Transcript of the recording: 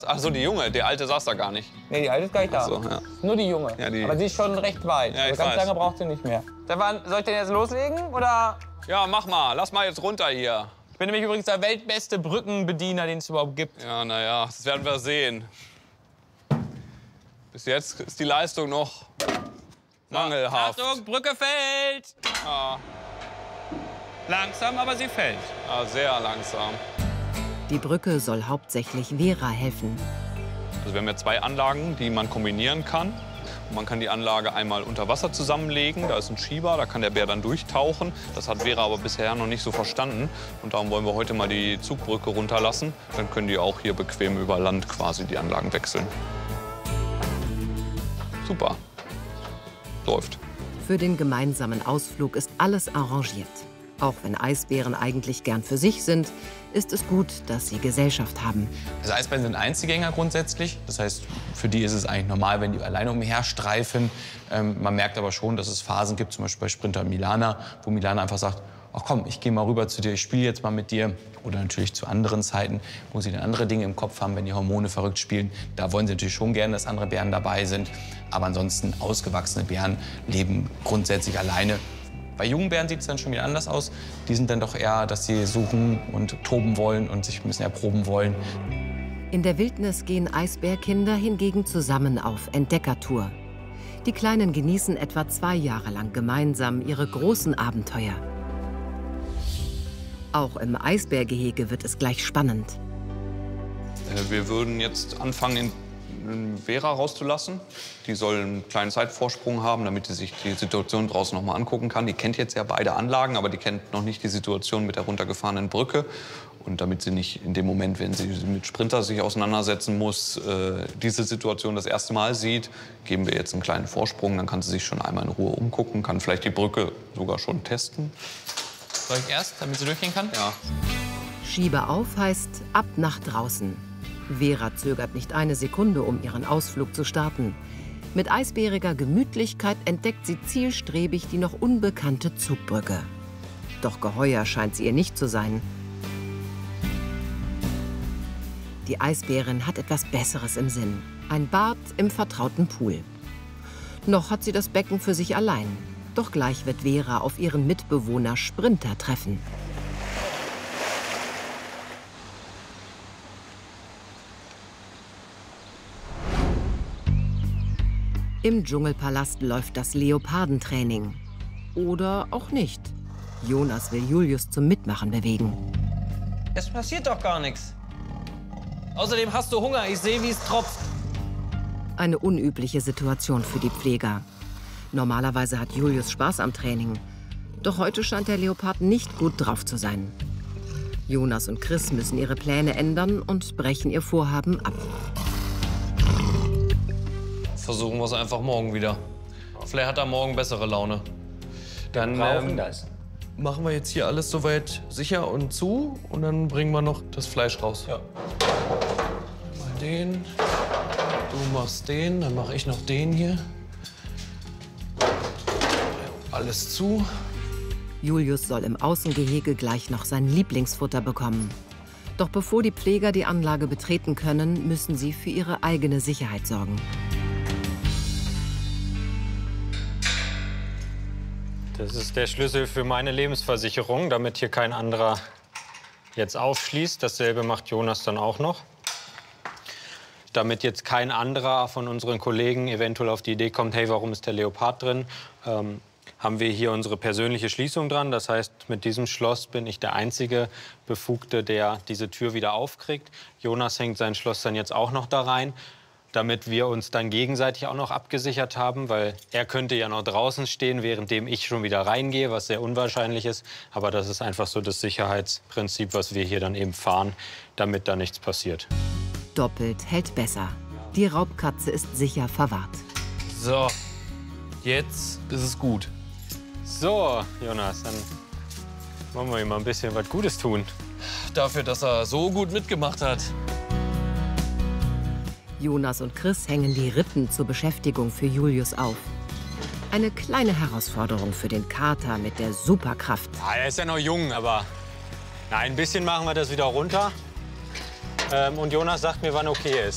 Ach so, die Junge, der Alte saß da gar nicht. Nee, die Alte ist gar nicht da. Ach so, ja. Nur die Junge. Ja, Aber sie ist schon recht weit. Ja, ich also ganz weiß. lange braucht sie nicht mehr. Stefan, soll ich denn jetzt loslegen, oder? Ja, mach mal. Lass mal jetzt runter hier. Ich bin nämlich übrigens der weltbeste Brückenbediener, den es überhaupt gibt. Ja, naja, das werden wir sehen. Bis jetzt ist die Leistung noch mangelhaft. Achtung, Brücke fällt! Ja, Langsam, aber sie fällt. ja, sehr langsam. Die Brücke soll hauptsächlich Vera helfen. Also wir haben ja zwei Anlagen, die man kombinieren kann. Und man kann die Anlage einmal unter Wasser zusammenlegen, da ist ein Schieber, da kann der Bär dann durchtauchen. Das hat Vera aber bisher noch nicht so verstanden. Und darum wollen wir heute mal die Zugbrücke runterlassen. Dann können die auch hier bequem über Land quasi die Anlagen wechseln. Super. Läuft. Für den gemeinsamen Ausflug ist alles arrangiert. Auch wenn Eisbären eigentlich gern für sich sind, ist es gut, dass sie Gesellschaft haben. Also Eisbären sind Einzelgänger grundsätzlich. Das heißt, für die ist es eigentlich normal, wenn die alleine umherstreifen. Man merkt aber schon, dass es Phasen gibt, zum Beispiel bei Sprinter Milana, wo Milana einfach sagt, ach komm, ich gehe mal rüber zu dir, ich spiele jetzt mal mit dir. Oder natürlich zu anderen Zeiten, wo sie dann andere Dinge im Kopf haben, wenn die Hormone verrückt spielen. Da wollen sie natürlich schon gerne, dass andere Bären dabei sind. Aber ansonsten, ausgewachsene Bären leben grundsätzlich alleine. Bei jungen Bären sieht es dann schon wieder anders aus. Die sind dann doch eher, dass sie suchen und toben wollen und sich ein bisschen erproben wollen. In der Wildnis gehen Eisbärkinder hingegen zusammen auf Entdeckertour. Die Kleinen genießen etwa 2 Jahre lang gemeinsam ihre großen Abenteuer. Auch im Eisbärgehege wird es gleich spannend. Wir würden jetzt anfangen, Vera rauszulassen. Die soll einen kleinen Zeitvorsprung haben, damit sie sich die Situation draußen noch mal angucken kann. Die kennt jetzt ja beide Anlagen, aber die kennt noch nicht die Situation mit der runtergefahrenen Brücke. Und damit sie nicht in dem Moment, wenn sie mit Sprinter sich auseinandersetzen muss, diese Situation das erste Mal sieht, geben wir jetzt einen kleinen Vorsprung. Dann kann sie sich schon einmal in Ruhe umgucken, kann vielleicht die Brücke sogar schon testen. Soll ich erst, damit sie durchgehen kann? Ja. Schiebe auf heißt ab nach draußen. Vera zögert nicht eine Sekunde, um ihren Ausflug zu starten. Mit eisbäriger Gemütlichkeit entdeckt sie zielstrebig die noch unbekannte Zugbrücke. Doch geheuer scheint sie ihr nicht zu sein. Die Eisbärin hat etwas Besseres im Sinn. Ein Bad im vertrauten Pool. Noch hat sie das Becken für sich allein. Doch gleich wird Vera auf ihren Mitbewohner Sprinter treffen. Im Dschungelpalast läuft das Leopardentraining. Oder auch nicht. Jonas will Julius zum Mitmachen bewegen. Es passiert doch gar nichts. Außerdem hast du Hunger. Ich sehe, wie es tropft. Eine unübliche Situation für die Pfleger. Normalerweise hat Julius Spaß am Training. Doch heute scheint der Leopard nicht gut drauf zu sein. Jonas und Chris müssen ihre Pläne ändern und brechen ihr Vorhaben ab. Versuchen wir es einfach morgen wieder. Vielleicht hat er morgen bessere Laune. Dann das. machen wir jetzt hier alles soweit sicher und zu. Und dann bringen wir noch das Fleisch raus. Ja. Mal den. Du machst den, dann mache ich noch den hier. Alles zu. Julius soll im Außengehege gleich noch sein Lieblingsfutter bekommen. Doch bevor die Pfleger die Anlage betreten können, müssen sie für ihre eigene Sicherheit sorgen. Das ist der Schlüssel für meine Lebensversicherung, damit hier kein anderer jetzt aufschließt. Dasselbe macht Jonas dann auch noch. Damit jetzt kein anderer von unseren Kollegen eventuell auf die Idee kommt, hey, warum ist der Leopard drin, haben wir hier unsere persönliche Schließung dran. Das heißt, mit diesem Schloss bin ich der einzige Befugte, der diese Tür wieder aufkriegt. Jonas hängt sein Schloss dann jetzt auch noch da rein, damit wir uns dann gegenseitig auch noch abgesichert haben, weil er könnte ja noch draußen stehen, währenddem ich schon wieder reingehe, was sehr unwahrscheinlich ist. Aber das ist einfach so das Sicherheitsprinzip, was wir hier dann eben fahren, damit da nichts passiert. Doppelt hält besser. Die Raubkatze ist sicher verwahrt. So, jetzt ist es gut. So, Jonas, dann wollen wir ihm mal ein bisschen was Gutes tun. Dafür, dass er so gut mitgemacht hat. Jonas und Chris hängen die Rippen zur Beschäftigung für Julius auf. Eine kleine Herausforderung für den Kater mit der Superkraft. Ja, er ist ja noch jung, aber na, ein bisschen machen wir das wieder runter. Und Jonas sagt mir, wann okay ist.